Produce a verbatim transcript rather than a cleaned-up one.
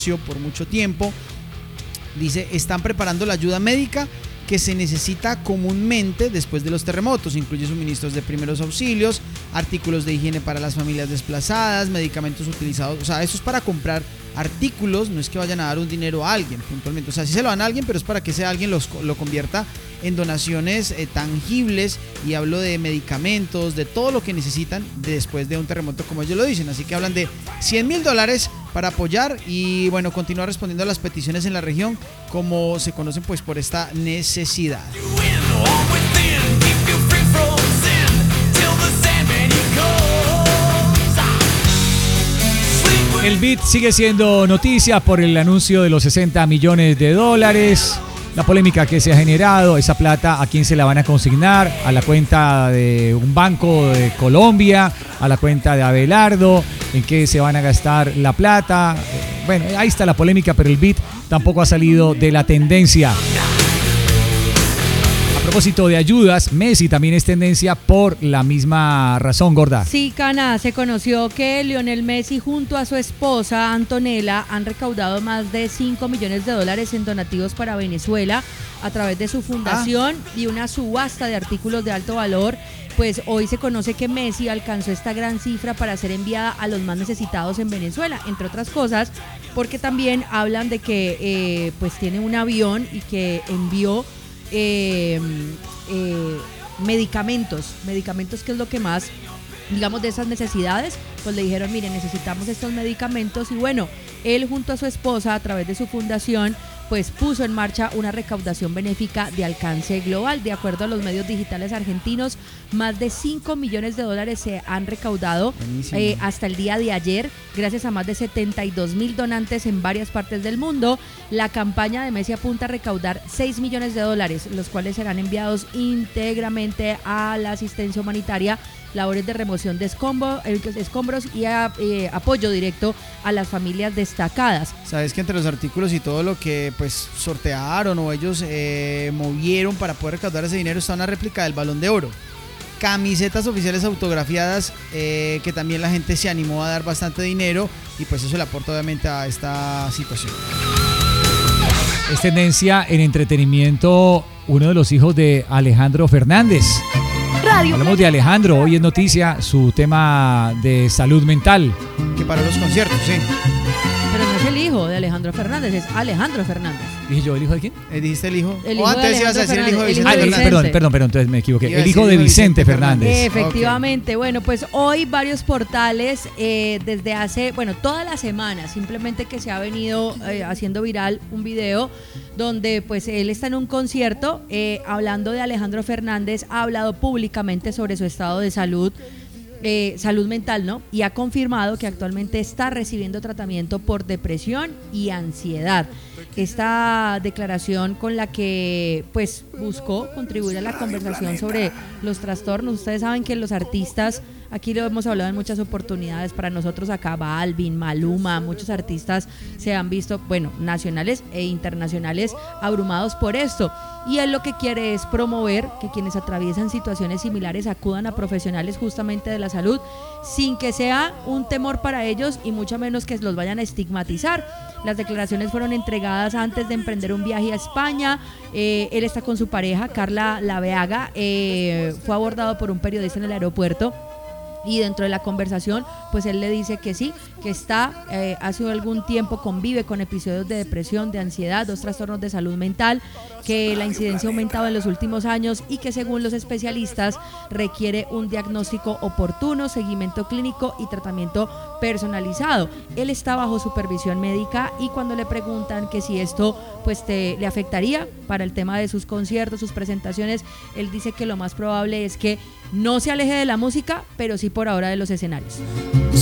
por mucho tiempo. Dice, están preparando la ayuda médica que se necesita comúnmente después de los terremotos. Incluye suministros de primeros auxilios, artículos de higiene para las familias desplazadas, medicamentos utilizados. O sea, eso es para comprar artículos, no es que vayan a dar un dinero a alguien puntualmente. O sea, sí se lo dan a alguien, pero es para que ese alguien los, lo convierta en donaciones eh, tangibles. Y hablo de medicamentos, de todo lo que necesitan después de un terremoto, como ellos lo dicen. Así que hablan de cien mil dólares para apoyar y, bueno, continuar respondiendo a las peticiones en la región, como se conocen pues por esta necesidad. El B I T sigue siendo noticia por el anuncio de los sesenta millones de dólares. La polémica que se ha generado, esa plata, ¿a quién se la van a consignar? ¿A la cuenta de un banco de Colombia? ¿A la cuenta de Abelardo? ¿En qué se van a gastar la plata? Bueno, ahí está la polémica, pero el B I T tampoco ha salido de la tendencia. A propósito de ayudas, Messi también es tendencia por la misma razón, Gorda. Sí, Cana, se conoció que Lionel Messi junto a su esposa Antonella han recaudado más de cinco millones de dólares en donativos para Venezuela a través de su fundación ah. y una subasta de artículos de alto valor. Pues hoy se conoce que Messi alcanzó esta gran cifra para ser enviada a los más necesitados en Venezuela, entre otras cosas, porque también hablan de que eh, pues tiene un avión y que envió Eh, eh, medicamentos, medicamentos que es lo que más, digamos, de esas necesidades, pues le dijeron, miren, necesitamos estos medicamentos y bueno, él junto a su esposa a través de su fundación pues puso en marcha una recaudación benéfica de alcance global. De acuerdo a los medios digitales argentinos, más de cinco millones de dólares se han recaudado eh, hasta el día de ayer, gracias a más de setenta y dos mil donantes en varias partes del mundo. La campaña de Messi apunta a recaudar seis millones de dólares, los cuales serán enviados íntegramente a la asistencia humanitaria, labores de remoción de escombros, escombros y a, eh, apoyo directo a las familias destacadas. Sabes que entre los artículos y todo lo que pues sortearon o ellos eh, movieron para poder recaudar ese dinero está una réplica del Balón de Oro, camisetas oficiales autografiadas, eh, que también la gente se animó a dar bastante dinero y pues eso le aporta obviamente a esta situación. Es tendencia en entretenimiento uno de los hijos de Alejandro Fernández. Radio. Hablamos de Alejandro, hoy es noticia su tema de salud mental. Que para los conciertos, sí. Pero no es el hijo de Alejandro Fernández, es Alejandro Fernández. ¿Dije yo el hijo de quién? Eh, ¿Dijiste el hijo? El hijo o antes ibas a decir el hijo de Vicente ah, Fernández. Perdón, perdón, perdón, entonces me equivoqué. El hijo de Vicente Fernández. Fernández. Efectivamente, okay. Bueno, pues hoy varios portales, eh, desde hace, bueno, toda la semana, simplemente que se ha venido eh, haciendo viral un video donde pues él está en un concierto eh, hablando de Alejandro Fernández, ha hablado públicamente sobre su estado de salud, eh, salud mental, ¿no? Y ha confirmado que actualmente está recibiendo tratamiento por depresión y ansiedad. Esta declaración con la que pues buscó contribuir a la conversación sobre los trastornos. Ustedes saben que los artistas, aquí lo hemos hablado en muchas oportunidades, para nosotros acá Balvin, Maluma, muchos artistas se han visto, bueno, nacionales e internacionales, abrumados por esto. Y él lo que quiere es promover que quienes atraviesan situaciones similares acudan a profesionales justamente de la salud, sin que sea un temor para ellos y mucho menos que los vayan a estigmatizar. Las declaraciones fueron entregadas antes de emprender un viaje a España. Eh, él está con su pareja, Carla Laveaga, eh, fue abordado por un periodista en el aeropuerto. Y dentro de la conversación, pues él le dice que sí, que está, eh, hace algún tiempo convive con episodios de depresión, de ansiedad, dos trastornos de salud mental, que la incidencia ha aumentado en los últimos años y que según los especialistas requiere un diagnóstico oportuno, seguimiento clínico y tratamiento personalizado. Él está bajo supervisión médica y cuando le preguntan que si esto pues te, le afectaría para el tema de sus conciertos, sus presentaciones, él dice que lo más probable es que no se aleje de la música, pero sí por ahora de los escenarios.